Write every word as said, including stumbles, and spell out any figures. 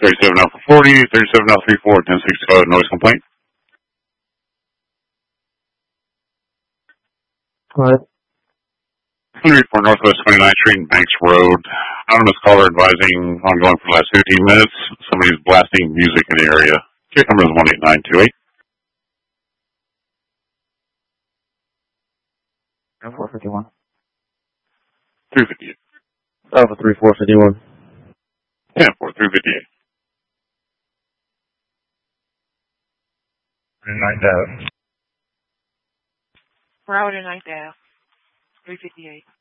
thirty-seven Alpha forty, thirty-seven Alpha thirty-four, ten sixty-five, noise complaint. Go ahead. one oh four Northwest twenty-ninth Street and Banks Road. Anonymous caller advising ongoing for the last fifteen minutes. Somebody's blasting music in the area. Case number is one eight nine two eight. four fifty-one. three fifty-eight. Alpha three four fifty-one. ten four, three fifty-eight. Ninth Ave. Broward and Ninth Ave. three fifty-eight.